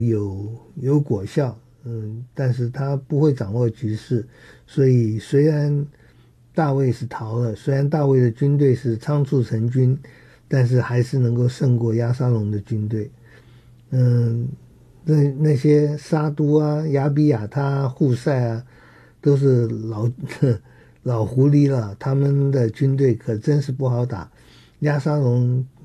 有果效，但是他不会掌握局势，所以虽然大卫是逃了，虽然大卫的军队是仓促成军，但是还是能够胜过押沙龙的军队。嗯，那些沙都啊、亚比亚他啊、户塞啊，都是老狐狸了，他们的军队可真是不好打。押沙龙